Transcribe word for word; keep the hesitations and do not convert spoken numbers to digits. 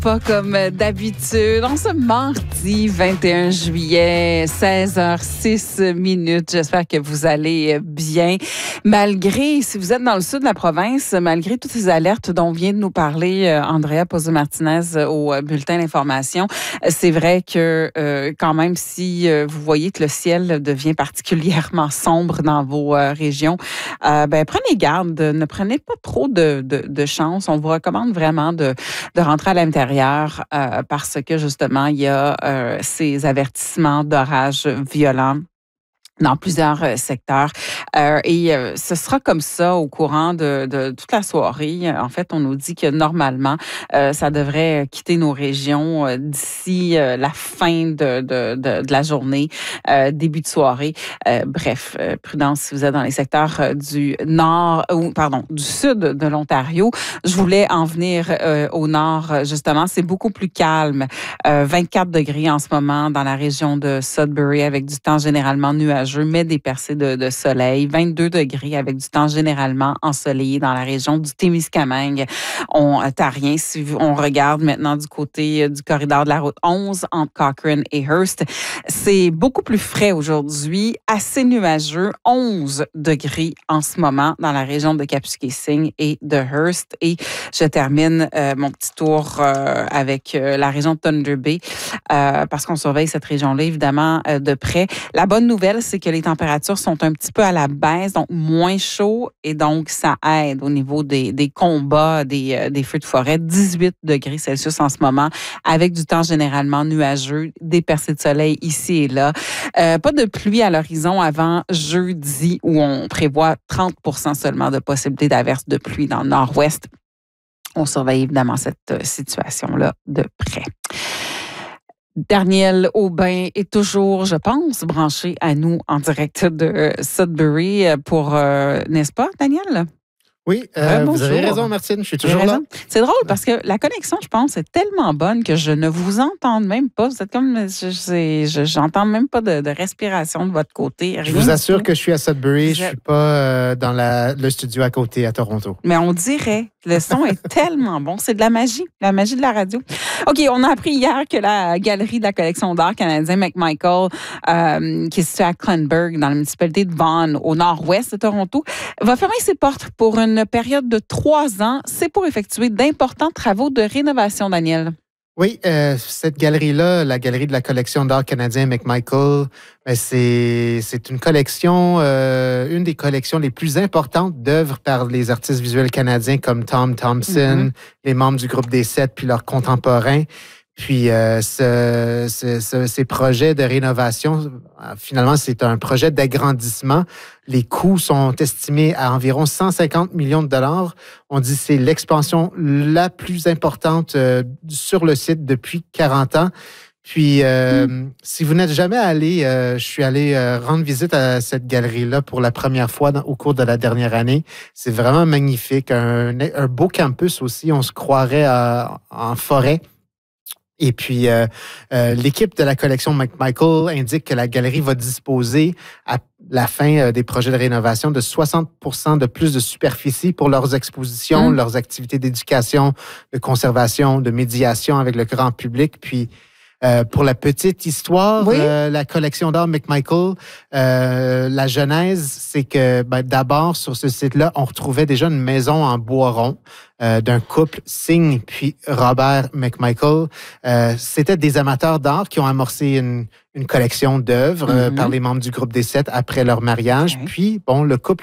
pas comme d'habitude. En ce mardi vingt et un juillet, seize heures six minutes. J'espère que vous allez bien. Malgré, si vous êtes dans le sud de la province, malgré toutes ces alertes dont vient de nous parler Andrea Pozzo-Martinez au bulletin d'information, c'est vrai que euh, quand même, si euh, vous voyez que le ciel devient particulièrement sombre dans vos euh, régions, euh, ben prenez garde. Ne prenez pas trop de, de, de chance. On vous recommande vraiment de, de rentrer à l'intérieur euh, parce que justement, il y a euh, ces avertissements d'orages violents dans plusieurs euh, secteurs. Euh, et euh, ce sera comme ça au courant de, de toute la soirée. En fait, on nous dit que normalement, euh, ça devrait quitter nos régions euh, d'ici euh, la fin de, de, de, de la journée, euh, début de soirée. Euh, bref, euh, prudence si vous êtes dans les secteurs euh, du nord, ou pardon, du sud de l'Ontario. Je voulais en venir euh, au nord, justement. C'est beaucoup plus calme. Euh, vingt-quatre degrés en ce moment dans la région de Sudbury avec du temps généralement nuageux, mais des percées de, de soleil. vingt-deux degrés avec du temps généralement ensoleillé dans la région du Témiscamingue. On t'a rien si on regarde maintenant du côté du corridor de la route onze entre Cochrane et Hearst. C'est beaucoup plus frais aujourd'hui, assez nuageux, onze degrés en ce moment dans la région de Kapuskasing et de Hearst. Et je termine euh, mon petit tour euh, avec euh, la région de Thunder Bay euh, parce qu'on surveille cette région-là évidemment euh, de près. La bonne nouvelle, c'est que les températures sont un petit peu à la baisse, donc moins chaud, et donc ça aide au niveau des, des combats, des, euh, des feux de forêt. dix-huit degrés Celsius en ce moment, avec du temps généralement nuageux, des percées de soleil ici et là. Euh, pas de pluie à l'horizon avant jeudi, où on prévoit trente pour cent seulement de possibilité d'averse de pluie dans le nord-ouest. On surveille évidemment cette situation-là de près. Daniel Aubin est toujours, je pense, branché à nous en direct de Sudbury pour, euh, n'est-ce pas, Daniel? Oui, euh, vous avez raison, Martine, je suis toujours là. C'est drôle parce que la connexion, je pense, est tellement bonne que je ne vous entends même pas. Vous êtes comme, je, je, j'entends même pas de, de respiration de votre côté. Rien je vous assure tout. Que je suis à Sudbury, vous je ne suis pas euh, dans la, le studio à côté à Toronto. Mais on dirait, le son est tellement bon. C'est de la magie, la magie de la radio. OK, on a appris hier que la galerie de la collection d'art canadien McMichael, euh, qui est située à Clanburg, dans la municipalité de Vaughan, au nord-ouest de Toronto, va fermer ses portes pour une une période de trois ans. C'est pour effectuer d'importants travaux de rénovation, Daniel. Oui, euh, cette galerie-là, la galerie de la collection d'art canadien McMichael, ben c'est, c'est une collection, euh, une des collections les plus importantes d'œuvres par les artistes visuels canadiens comme Tom Thompson, mm-hmm. les membres du groupe des Sept, puis leurs contemporains. Puis euh, ce, ce, ce, ces projets de rénovation, finalement, c'est un projet d'agrandissement. Les coûts sont estimés à environ cent cinquante millions de dollars. On dit que c'est l'expansion la plus importante euh, sur le site depuis quarante ans. Puis, euh, mm. si vous n'êtes jamais allé, euh, je suis allé euh, rendre visite à cette galerie-là pour la première fois dans, au cours de la dernière année. C'est vraiment magnifique. Un, un beau campus aussi. On se croirait à, en forêt. Et puis, euh, euh, l'équipe de la collection McMichael indique que la galerie va disposer à la fin euh, des projets de rénovation de soixante pour cent de plus de superficie pour leurs expositions, mmh. leurs activités d'éducation, de conservation, de médiation avec le grand public. Puis, Euh, pour la petite histoire, oui. euh, la collection d'art McMichael, euh, la genèse, c'est que ben, d'abord, sur ce site-là, on retrouvait déjà une maison en bois rond euh, d'un couple, Singh puis Robert McMichael. Euh, c'était des amateurs d'art qui ont amorcé une, une collection d'œuvres mm-hmm. euh, par les membres du groupe des Sept après leur mariage. Okay. Puis, bon, le couple